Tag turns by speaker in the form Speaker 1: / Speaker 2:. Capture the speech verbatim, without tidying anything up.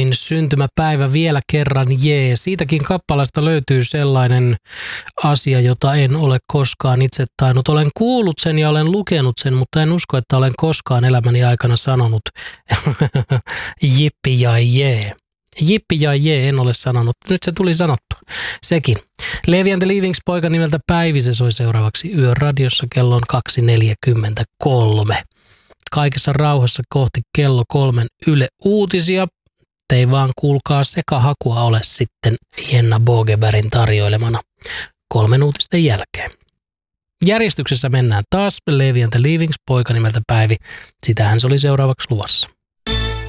Speaker 1: Bogemin syntymäpäivä vielä kerran, jee. Siitäkin kappaleesta löytyy sellainen asia, jota en ole koskaan itse tainnut. Olen kuullut sen ja olen lukenut sen, mutta en usko, että olen koskaan elämäni aikana sanonut jippi ja jee. Jippi ja jee en ole sanonut. Nyt se tuli sanottua. Sekin. Levi and the Leavings poika nimeltä Päivi, se soi seuraavaksi Yöradiossa kello on kaksi neljäkymmentäkolme. Kaikessa rauhassa kohti kello kolmen Yle Uutisia. Ei vaan kuulkaa sekahakua ole sitten Jenna Bogebergin tarjoilemana kolmen uutisten jälkeen. Järjestyksessä mennään taas. Levi and the Leavings poika nimeltä Päivi. Sitähän se oli seuraavaksi luvassa.